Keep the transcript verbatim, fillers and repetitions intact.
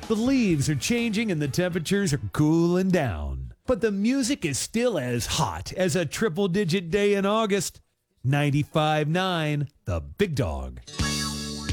The leaves are changing and the temperatures are cooling down. But the music is still as hot as a triple-digit day in August. ninety-five point nine, The Big Dog.